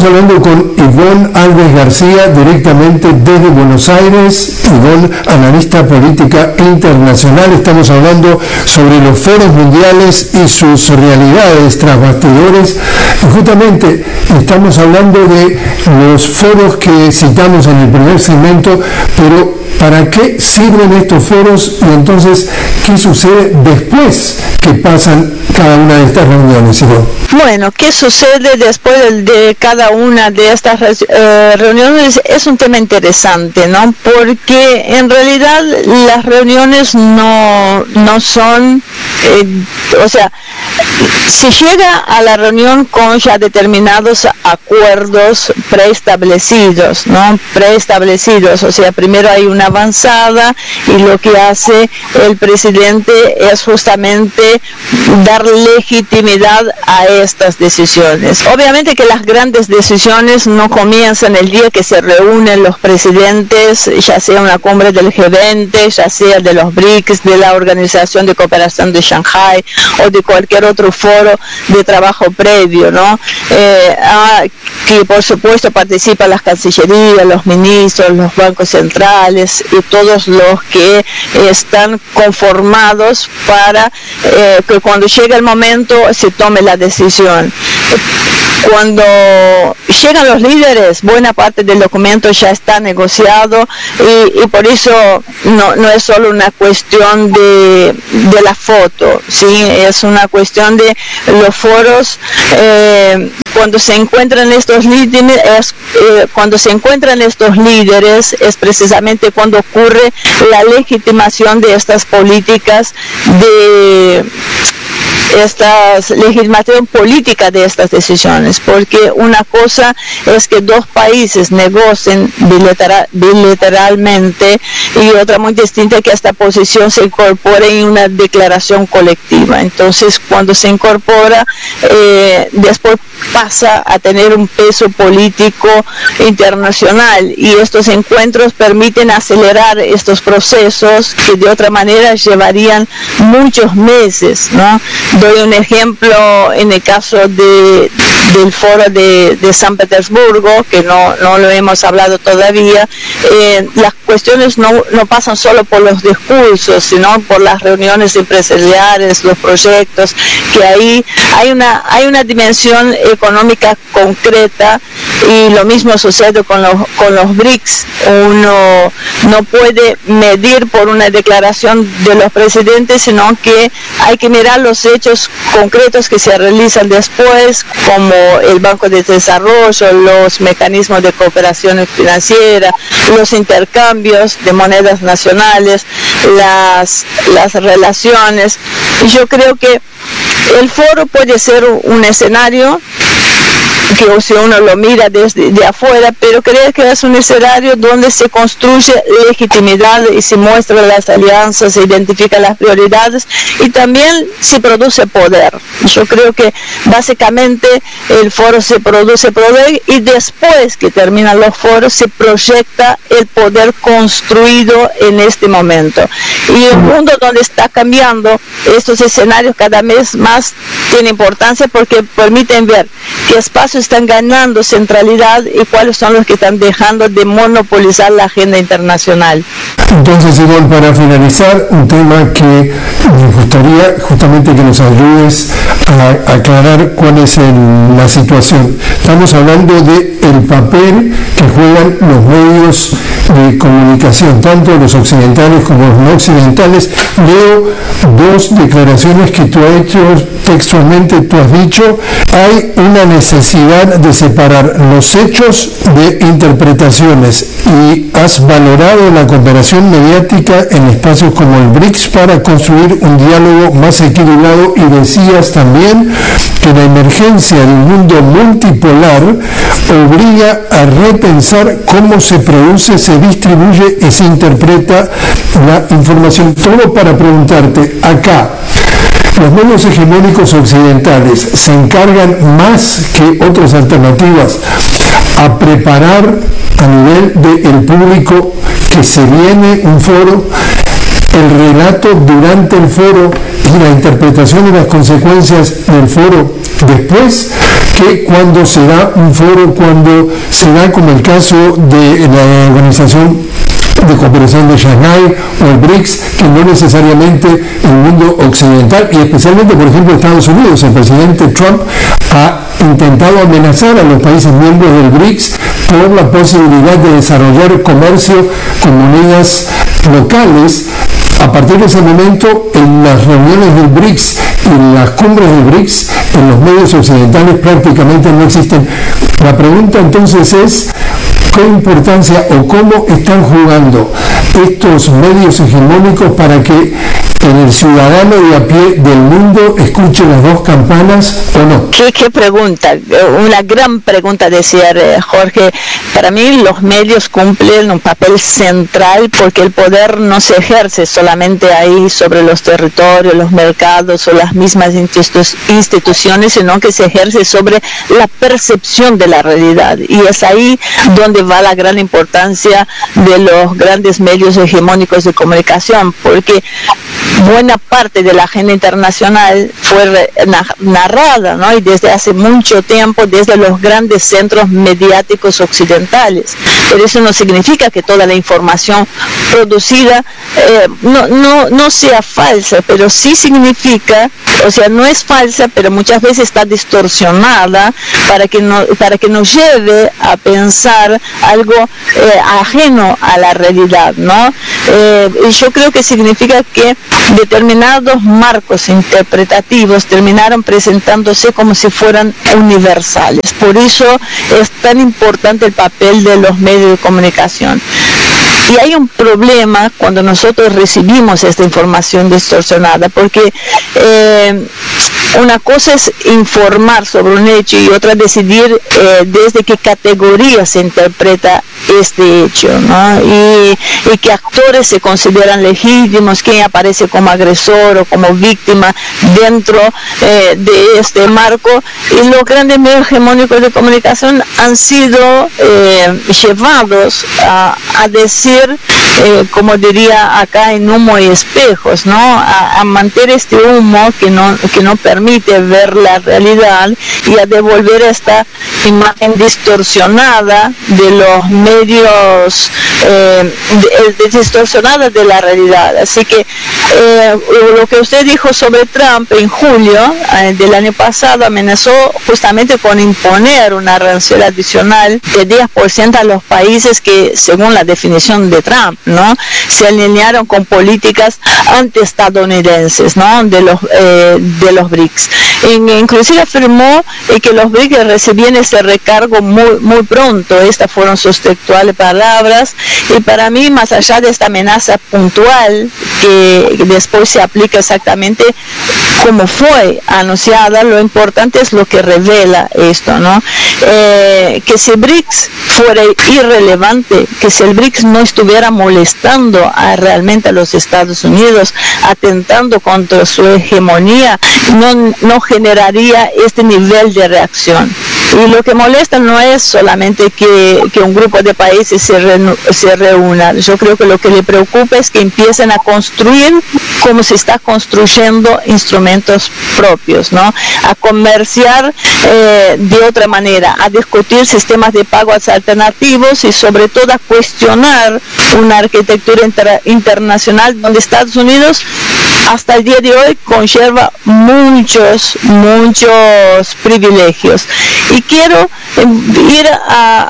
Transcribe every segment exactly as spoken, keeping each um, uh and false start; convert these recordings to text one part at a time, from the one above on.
hablando con Ivonne Alves García, directamente desde Buenos Aires. Ivonne, analista política internacional. Estamos hablando sobre los foros mundiales y sus realidades tras bastidores. Y justamente estamos hablando de los foros que citamos en el primer segmento, pero ¿para qué sirven estos foros y entonces qué sucede después que pasan cada una de estas reuniones, Ivonne? Bueno, ¿qué sucede después de, de cada una de estas eh, reuniones? Es un tema interesante, ¿no? Porque en realidad las reuniones no, no son, eh, o sea, se llega a la reunión con ya determinados acuerdos preestablecidos, ¿no? Preestablecidos, o sea, primero hay una avanzada y lo que hace el presidente es justamente dar legitimidad a estas decisiones. Obviamente que las grandes decisiones no comienzan el día que se reúnen los presidentes, ya sea una cumbre del G veinte, ya sea de los B R I C S, de la Organización de Cooperación de Shanghai o de cualquier otro foro de trabajo previo, ¿no? Eh, ah, que por supuesto participan las cancillerías, los ministros, los bancos centrales y todos los que están conformados para eh, que cuando llegue el momento se tome la decisión. Cuando llegan los líderes, buena parte del documento ya está negociado y, y por eso no, no es solo una cuestión de, de la foto, ¿sí? Es una cuestión de los foros. Eh, cuando se encuentran estos líderes, es, eh, cuando se encuentran estos líderes es precisamente cuando ocurre la legitimación de estas políticas de esta legitimación política de estas decisiones, porque una cosa es que dos países negocien bilateral, bilateralmente y otra muy distinta que esta posición se incorpore en una declaración colectiva. Entonces, cuando se incorpora, eh, después pasa a tener un peso político internacional y estos encuentros permiten acelerar estos procesos que de otra manera llevarían muchos meses, ¿no? Doy un ejemplo en el caso de, del foro de, de San Petersburgo, que no, no lo hemos hablado todavía. Eh, las cuestiones no, no pasan solo por los discursos, sino por las reuniones empresariales, los proyectos, que ahí hay una, hay una dimensión económica concreta y lo mismo sucede con los, con los B R I C S. Uno no puede medir por una declaración de los presidentes, sino que hay que mirar los hechos concretos que se realizan después, como el Banco de Desarrollo, los mecanismos de cooperación financiera, los intercambios de monedas nacionales, las, las relaciones. Yo creo que el foro puede ser un escenario que si uno lo mira desde de afuera, pero creo que es un escenario donde se construye legitimidad y se muestran las alianzas, se identifican las prioridades y también se produce poder. Yo creo que básicamente el foro se produce poder y después que terminan los foros se proyecta el poder construido en este momento. Y el mundo donde está cambiando, estos escenarios cada vez más tienen importancia porque permiten ver qué espacios están ganando centralidad y cuáles son los que están dejando de monopolizar la agenda internacional. Entonces, Ivonne, para finalizar, un tema que me gustaría justamente que nos ayudes a aclarar cuál es el, la situación. Estamos hablando de el papel que juegan los medios de comunicación, tanto los occidentales como los no occidentales. Leo dos declaraciones que tú has hecho textualmente, tú has dicho, hay una necesidad de separar los hechos de interpretaciones y has valorado la cooperación mediática en espacios como el B R I C S para construir un diálogo más equilibrado y decías también que la emergencia de un mundo multipolar obliga a repensar cómo se produce, se distribuye y se interpreta la información. Todo para preguntarte, acá, los medios hegemónicos occidentales se encargan más que otras alternativas a preparar a nivel del público que se viene un foro, el relato durante el foro y la interpretación de las consecuencias del foro después. que cuando se da un foro, cuando se da como el caso de la Organización de Cooperación de Shanghái o el BRICS, que no necesariamente el mundo occidental y especialmente, por ejemplo, Estados Unidos. El presidente Trump ha intentado amenazar a los países miembros del BRICS por la posibilidad de desarrollar comercio con monedas locales. A partir de ese momento, en las reuniones del BRICS y en las cumbres del BRICS, en los medios occidentales prácticamente no existen. La pregunta entonces es, ¿qué importancia o cómo están jugando estos medios hegemónicos para que el ciudadano de a pie del mundo escuche las dos campanas o no? ¿Qué, qué pregunta? Una gran pregunta, decía Jorge. Para mí los medios cumplen un papel central porque el poder no se ejerce solamente ahí sobre los territorios, los mercados o las mismas institu- instituciones, sino que se ejerce sobre la percepción de la realidad. Y es ahí donde va la gran importancia de los grandes medios hegemónicos de comunicación, porque buena parte de la agenda internacional fue narrada, ¿no? Y desde hace mucho tiempo desde los grandes centros mediáticos occidentales. Pero eso no significa que toda la información producida eh, no, no, no sea falsa, pero sí significa, o sea, no es falsa, pero muchas veces está distorsionada para que, no, para que nos lleve a pensar algo eh, ajeno a la realidad, ¿no? Eh, yo creo que significa que determinados marcos interpretativos terminaron presentándose como si fueran universales. Por eso es tan importante el papel de los medios de comunicación. Y hay un problema cuando nosotros recibimos esta información distorsionada, porque eh, una cosa es informar sobre un hecho y otra decidir eh, desde qué categoría se interpreta este hecho, ¿no? Y, y qué actores se consideran legítimos, quién aparece como agresor o como víctima dentro eh, de este marco. Y los grandes medios hegemónicos de comunicación han sido eh, llevados a, a decir, eh, como diría acá, en humo y espejos, ¿no? A, a mantener este humo que no, que no permite ver la realidad y a devolver esta imagen distorsionada de los medios eh, de, de distorsionada de la realidad. Así que eh, lo que usted dijo sobre Trump en julio eh, del año pasado, amenazó justamente con imponer una arancel adicional de diez por ciento a los países que, según la definición de Trump, ¿no?, se alinearon con políticas antiestadounidenses, ¿no?, de los eh, de los BRICS. En, inclusive afirmó eh, que los BRICS recibían ese recargo muy muy pronto. Estas fueron sus textuales palabras. Y para mí, más allá de esta amenaza puntual que después se aplica exactamente como fue anunciada, lo importante es lo que revela esto, ¿no? Eh, que si BRICS fuera irrelevante, que si el BRICS no estuviera molestando a, realmente a los Estados Unidos, atentando contra su hegemonía, no, no generaría este nivel de reacción. Y lo que molesta no es solamente que, que un grupo de países se, re, se reúna. Yo creo que lo que le preocupa es que empiecen a construir como se está construyendo instrumentos propios, ¿no? A comerciar eh, de otra manera, a discutir sistemas de pagos alternativos y sobre todo a cuestionar una arquitectura inter, internacional donde Estados Unidos hasta el día de hoy conserva muchos, muchos privilegios. Y quiero ir a,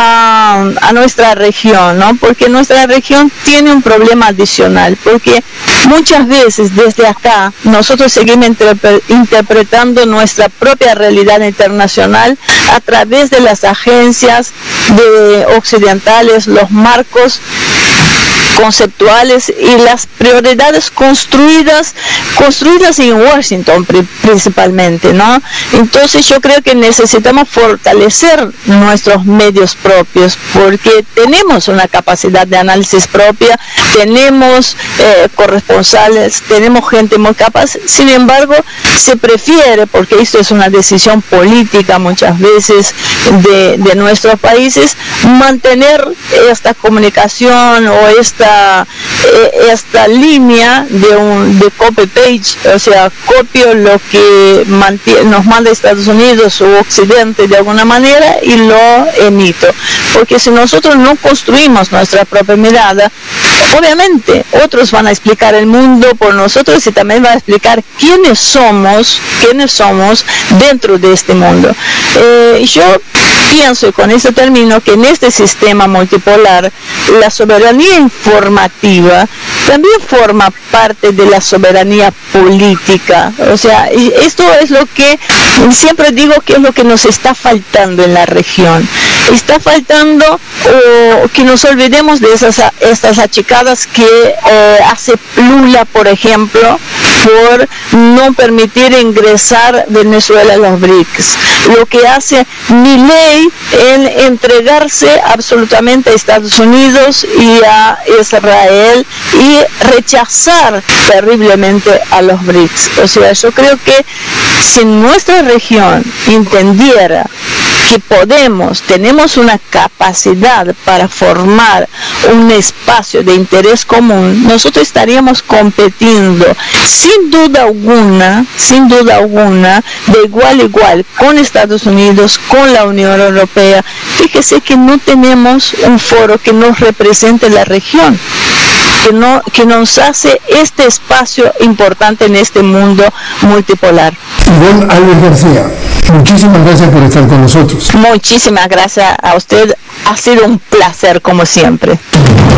a, a nuestra región, ¿no? Porque nuestra región tiene un problema adicional, porque muchas veces desde acá nosotros seguimos interpre- interpretando nuestra propia realidad internacional a través de las agencias de occidentales, los marcos conceptuales y las prioridades construidas construidas en Washington principalmente, ¿no? Entonces yo creo que necesitamos fortalecer nuestros medios propios, porque tenemos una capacidad de análisis propia, tenemos eh, corresponsales, tenemos gente muy capaz. Sin embargo, se prefiere, porque esto es una decisión política muchas veces de, de nuestros países, mantener esta comunicación o esta eh, esta línea de un de copy page, o sea, copio lo que nos manda Estados Unidos o Occidente de alguna manera y lo emito, porque si nosotros no construimos nuestra propia mirada, obviamente otros van a explicar el mundo por nosotros y también van a explicar quiénes somos, quiénes somos dentro de este mundo. Eh, yo pienso, y con eso termino, que en este sistema multipolar la soberanía informativa también forma parte de la soberanía política. O sea, esto es lo que siempre digo que es lo que nos está faltando en la región. Está faltando oh, que nos olvidemos de esas estas achicadas que eh, hace Lula, por ejemplo, por no permitir ingresar Venezuela a los B R I C S. Lo que hace Milei en entregarse absolutamente a Estados Unidos y a Israel y rechazar terriblemente a los B R I C S. O sea, yo creo que si nuestra región entendiera que podemos, tenemos una capacidad para formar un espacio de interés común, nosotros estaríamos compitiendo sin duda alguna, sin duda alguna, de igual a igual con Estados Unidos, con la Unión Europea. Fíjese que no tenemos un foro que nos represente la región, que, no, que nos hace este espacio importante en este mundo multipolar. Ivonne Alves García, muchísimas gracias por estar con nosotros. Muchísimas gracias a usted, ha sido un placer como siempre.